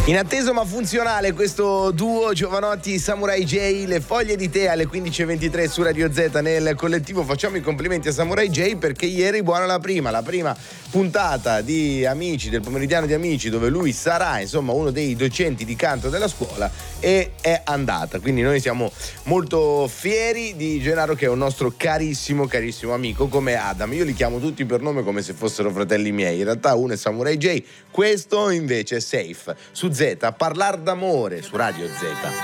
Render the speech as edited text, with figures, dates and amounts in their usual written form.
Inatteso ma funzionale questo duo Jovanotti Samurai J, Le foglie di tè alle 15.23 su Radio Z nel collettivo. Facciamo i complimenti a Samurai J perché ieri buona la prima puntata di Amici, del pomeridiano di Amici, dove lui sarà insomma uno dei docenti di canto della scuola, e è andata, quindi noi siamo molto fieri di Gennaro, che è un nostro carissimo amico come Adam. Io li chiamo tutti per nome come se fossero fratelli miei, in realtà uno è Samurai J, questo invece è Safe su Z, a parlar d'amore su Radio Z.